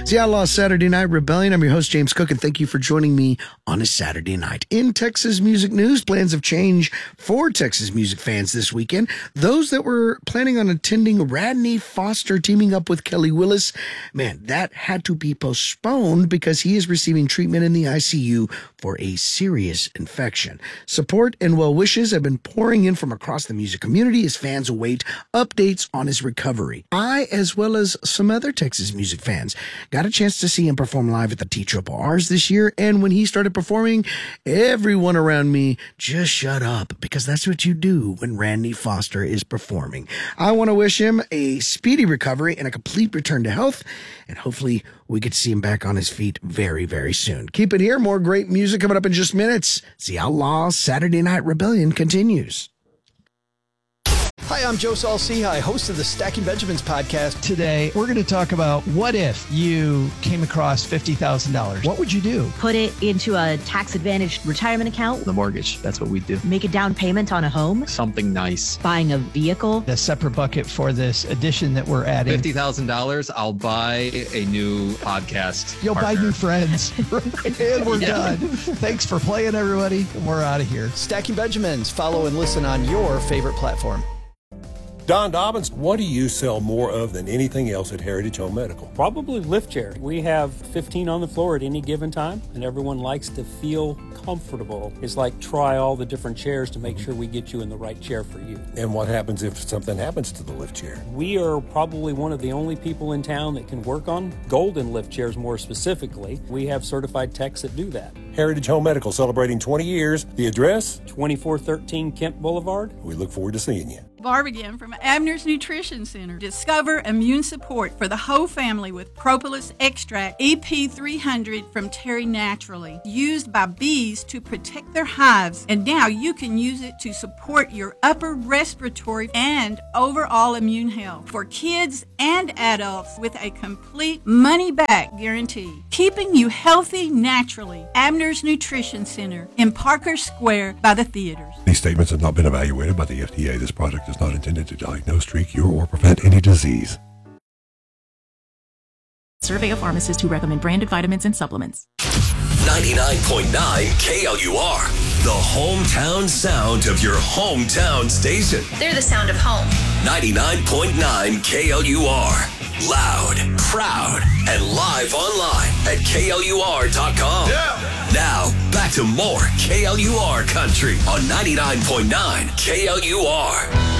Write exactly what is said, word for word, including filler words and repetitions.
It's the Outlaw Saturday Night Rebellion. I'm your host, James Cook, and thank you for joining me on a Saturday night. In Texas music news, plans have changed for Texas music fans this weekend. Those that were planning on attending Radney Foster teaming up with Kelly Willis, man, that had to be postponed because he is receiving treatment in the I C U for a serious infection. Support and well wishes have been pouring in from across the music community as fans await updates on his recovery. I, as well as some other Texas music fans, got a chance to see him perform live at the T R R R's this year, and when he started performing, everyone around me just shut up, because that's what you do when Randy Foster is performing. I want to wish him a speedy recovery and a complete return to health, and hopefully we get to see him back on his feet very, very soon. Keep it here. More great music coming up in just minutes. It's the Outlaw Saturday Night Rebellion continues. Hi, I'm Joe Saul-Sehy, host of the Stacking Benjamins podcast. Today, we're going to talk about what if you came across fifty thousand dollars. What would you do? Put it into a tax-advantaged retirement account. The mortgage, that's what we do. Make a down payment on a home. Something nice. Buying a vehicle. A separate bucket for this addition that we're adding. fifty thousand dollars, I'll buy a new podcast You'll partner. buy new friends. And we're Yeah. done. Thanks for playing, everybody. We're out of here. Stacking Benjamins. Follow and listen on your favorite platform. Don Dobbins, what do you sell more of than anything else at Heritage Home Medical? Probably lift chairs. We have fifteen on the floor at any given time, and everyone likes to feel comfortable. It's like try all the different chairs to make sure we get you in the right chair for you. And what happens if something happens to the lift chair? We are probably one of the only people in town that can work on golden lift chairs more specifically. We have certified techs that do that. Heritage Home Medical, celebrating twenty years. The address? twenty-four thirteen Kent Boulevard. We look forward to seeing you. Barb again from Abner's Nutrition Center. Discover immune support for the whole family with Propolis Extract E P three hundred from Terry Naturally. Used by bees to protect their hives, and now you can use it to support your upper respiratory and overall immune health for kids and adults with a complete money-back guarantee. Keeping you healthy naturally. Abner's Nutrition Center in Parker Square by the theaters. These statements have not been evaluated by the F D A. This product is not intended to diagnose, treat, cure, or prevent any disease. Survey of pharmacists who recommend branded vitamins and supplements. ninety-nine point nine K L U R, the hometown sound of your hometown station. They're the sound of home. ninety-nine point nine K L U R. Loud, proud, and live online at K L U R dot com. Yeah. Now, back to more K L U R country on ninety-nine point nine K L U R.